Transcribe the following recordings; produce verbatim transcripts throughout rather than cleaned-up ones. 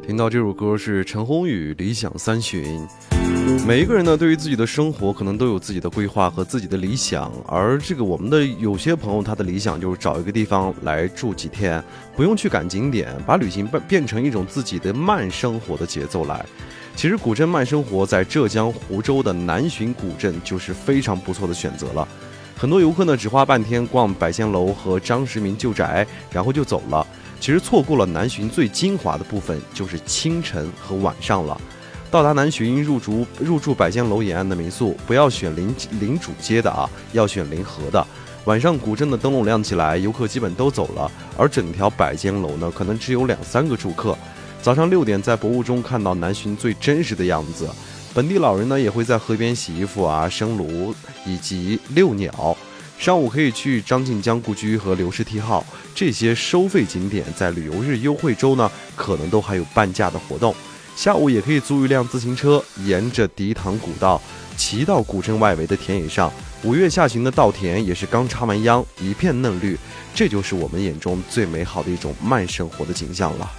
听到这首歌是陈鸿宇《理想三旬》。每一个人呢，对于自己的生活可能都有自己的规划和自己的理想，而这个我们的有些朋友他的理想就是找一个地方来住几天，不用去赶景点，把旅行变成一种自己的慢生活的节奏来。其实古镇慢生活在浙江湖州的南浔古镇就是非常不错的选择了。很多游客呢只花半天逛百仙楼和张时明旧宅，然后就走了，其实错过了南浔最精华的部分，就是清晨和晚上了。到达南浔，入住入住百仙楼沿岸的民宿，不要选临临主街的啊，要选临河的。晚上古镇的灯笼亮起来，游客基本都走了，而整条百仙楼呢，可能只有两三个住客。早上六点，在薄雾中看到南浔最真实的样子。本地老人呢，也会在河边洗衣服啊、生炉以及遛鸟。上午可以去张静江故居和刘氏梯号，这些收费景点在旅游日优惠周呢，可能都还有半价的活动。下午也可以租一辆自行车，沿着荻塘古道骑到古镇外围的田野上。五月下旬的稻田也是刚插完秧，一片嫩绿，这就是我们眼中最美好的一种慢生活的景象了。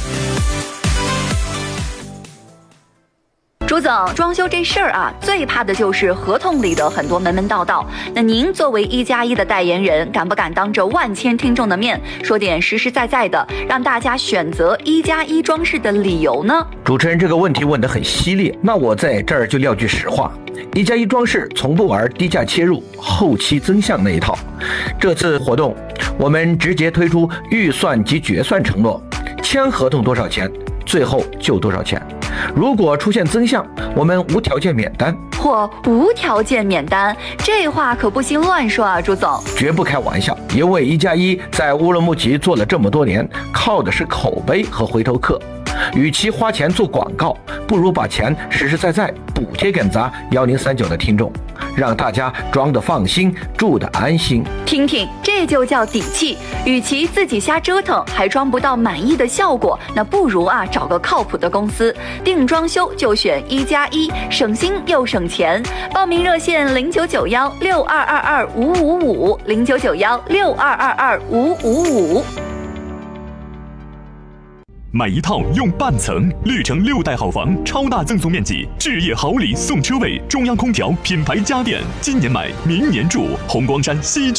朱总，装修这事儿啊，最怕的就是合同里的很多门门道道。那您作为一加一的代言人，敢不敢当着万千听众的面说点实实在在的，让大家选择一加一装饰的理由呢？ 主持人这个问题问得很犀利，那我在这儿就撂句实话，一加一装饰从不玩低价切入、后期增项那一套。这次活动，我们直接推出预算及决算承诺，签合同多少钱，最后就多少钱。如果出现增项，我们无条件免单。 或无条件免单，这话可不行乱说啊，朱总。 绝不开玩笑，因为一加一在乌鲁木齐做了这么多年，靠的是口碑和回头客。与其花钱做广告，不如把钱实实在在补贴给咱幺零三九的听众，让大家装得放心，住得安心。 听听，这就叫底气。与其自己瞎折腾，还装不到满意的效果，那不如啊找个靠谱的公司，定装修就选一加一，省心又省钱。报名热线零九九幺六二二二五五五零九九幺六二二二五五五。 买一套用半层，绿城六代好房，超大赠送面积，置业好礼送车位，中央空调，品牌家电，今年买明年住，红光山西